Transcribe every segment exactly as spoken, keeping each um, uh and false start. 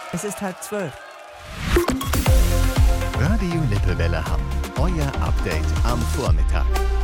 Es ist halb zwölf. Radio Lippewelle Hamm. Euer Update am Vormittag.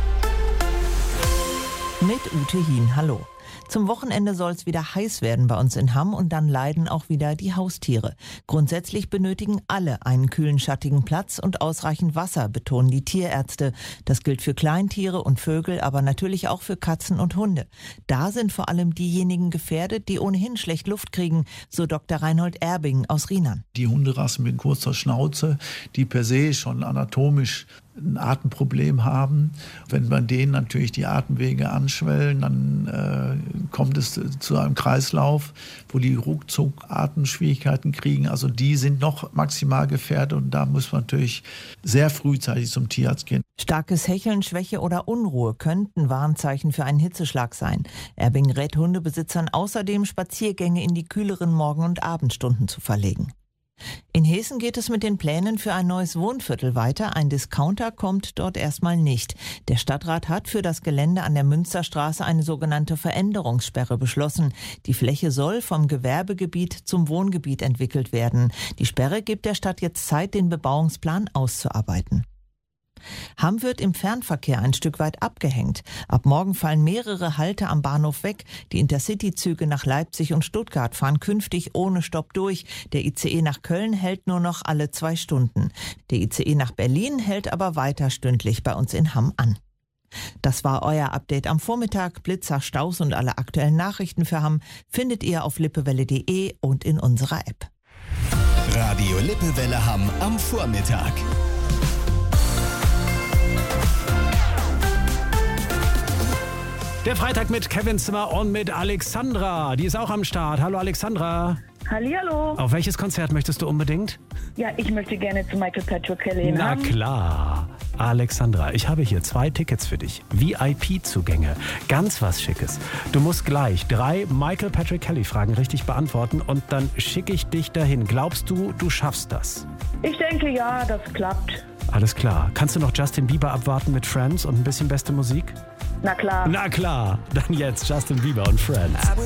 Mit Ute Hien, hallo. Zum Wochenende soll es wieder heiß werden bei uns in Hamm und dann leiden auch wieder die Haustiere. Grundsätzlich benötigen alle einen kühlen, schattigen Platz und ausreichend Wasser, betonen die Tierärzte. Das gilt für Kleintiere und Vögel, aber natürlich auch für Katzen und Hunde. Da sind vor allem diejenigen gefährdet, die ohnehin schlecht Luft kriegen, so Doktor Reinhold Erbing aus Rienan. Die Hunderassen mit kurzer Schnauze, die per se schon anatomisch ein Atemproblem haben. Wenn bei denen natürlich die Atemwege anschwellen, dann äh, kommt es zu einem Kreislauf, wo die ruckzuck Atemschwierigkeiten kriegen. Also die sind noch maximal gefährdet und da muss man natürlich sehr frühzeitig zum Tierarzt gehen. Starkes Hecheln, Schwäche oder Unruhe könnten Warnzeichen für einen Hitzeschlag sein. Erbing rät Hundebesitzern außerdem, Spaziergänge in die kühleren Morgen- und Abendstunden zu verlegen. In Hessen geht es mit den Plänen für ein neues Wohnviertel weiter. Ein Discounter kommt dort erstmal nicht. Der Stadtrat hat für das Gelände an der Münsterstraße eine sogenannte Veränderungssperre beschlossen. Die Fläche soll vom Gewerbegebiet zum Wohngebiet entwickelt werden. Die Sperre gibt der Stadt jetzt Zeit, den Bebauungsplan auszuarbeiten. Hamm wird im Fernverkehr ein Stück weit abgehängt. Ab morgen fallen mehrere Halte am Bahnhof weg. Die Intercity-Züge nach Leipzig und Stuttgart fahren künftig ohne Stopp durch. Der I C E nach Köln hält nur noch alle zwei Stunden. Der I C E nach Berlin hält aber weiter stündlich bei uns in Hamm an. Das war euer Update am Vormittag. Blitzer, Staus und alle aktuellen Nachrichten für Hamm findet ihr auf lippewelle punkt de und in unserer App. Radio Lippewelle Hamm am Vormittag. Der Freitag mit Kevin Zimmer und mit Alexandra. Die ist auch am Start. Hallo Alexandra. Hallihallo. Auf welches Konzert möchtest du unbedingt? Ja, ich möchte gerne zu Michael Patrick Kelly. Na klar. Alexandra, ich habe hier zwei Tickets für dich. V I P-Zugänge. Ganz was Schickes. Du musst gleich drei Michael Patrick Kelly-Fragen richtig beantworten und dann schicke ich dich dahin. Glaubst du, du schaffst das? Ich denke, ja, das klappt. Alles klar. Kannst du noch Justin Bieber abwarten mit Friends und ein bisschen beste Musik? Na klar. Na klar. Dann jetzt Justin Bieber und Friends.